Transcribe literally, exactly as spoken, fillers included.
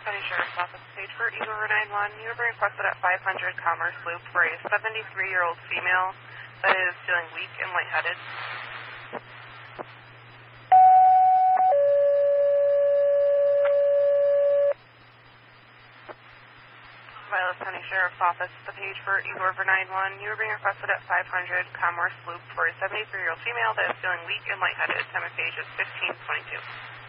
County Sheriff's Office, page for Eagle River nine one. You have been requested at five hundred Commerce Loop for a seventy-three-year-old female that is feeling weak and lightheaded. Violet County Sheriff's Office, the page for Eagle River nine one. You are being requested at five hundred Commerce Loop for a seventy-three-year-old female that is feeling weak and lightheaded. Time of page is fifteen twenty-two.